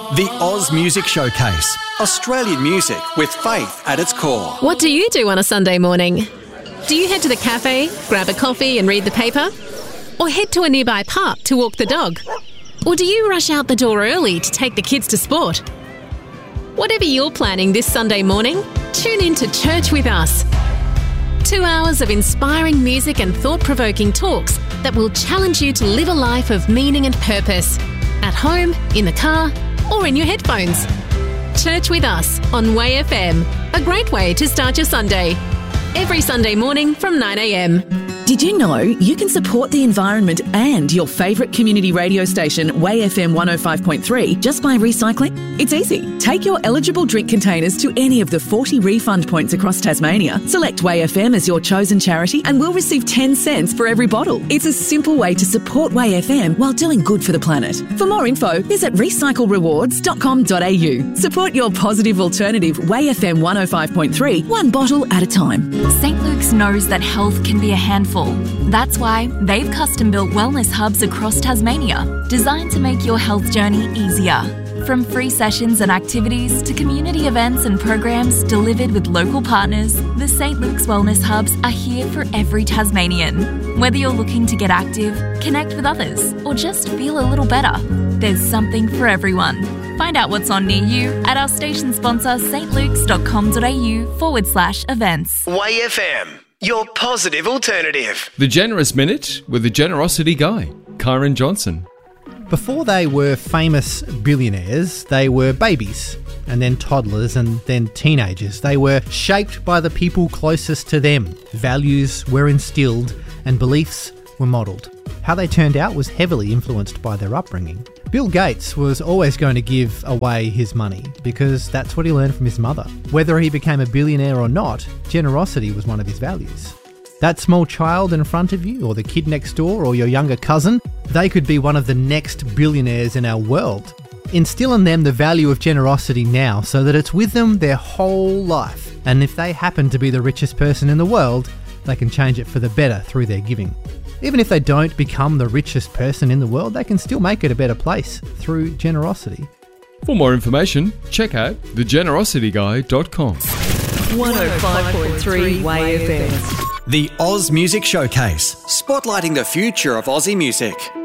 The Oz Music Showcase. Australian music with faith at its core. What do you do on a Sunday morning? Do you head to the cafe, grab a coffee and read the paper? Or head to a nearby park to walk the dog? Or do you rush out the door early to take the kids to sport? Whatever you're planning this Sunday morning, tune in to Church with Us. 2 hours of inspiring music and thought-provoking talks that will challenge you to live a life of meaning and purpose. At home, in the car, or in your headphones. Church with Us on Way FM. A great way to start your Sunday. Every Sunday morning from 9 a.m. Did you know you can support the environment and your favourite community radio station, Way FM 105.3, just by recycling? It's easy. Take your eligible drink containers to any of the 40 refund points across Tasmania. Select Way FM as your chosen charity and we'll receive 10 cents for every bottle. It's a simple way to support Way FM while doing good for the planet. For more info, visit recyclerewards.com.au. Support your positive alternative, Way FM 105.3, one bottle at a time. St Luke's knows that health can be a handful. That's why they've custom-built wellness hubs across Tasmania, designed to make your health journey easier. From free sessions and activities to community events and programs delivered with local partners, the St Luke's Wellness Hubs are here for every Tasmanian. Whether you're looking to get active, connect with others, or just feel a little better, there's something for everyone. Find out what's on near you at our station sponsor stlukes.com.au/events. Way FM, your positive alternative. The Generous Minute with the Generosity Guy, Kyron Johnson. Before they were famous billionaires, they were babies, and then toddlers, and then teenagers. They were shaped by the people closest to them. Values were instilled and beliefs were modelled. How they turned out was heavily influenced by their upbringing. Bill Gates was always going to give away his money because that's what he learned from his mother. Whether he became a billionaire or not, generosity was one of his values. That small child in front of you, or the kid next door, or your younger cousin, they could be one of the next billionaires in our world. Instill in them the value of generosity now so that it's with them their whole life. And if they happen to be the richest person in the world, they can change it for the better through their giving. Even if they don't become the richest person in the world, they can still make it a better place through generosity. For more information, check out thegenerosityguy.com. 105.3 Way FM. The Oz Music Showcase, spotlighting the future of Aussie music.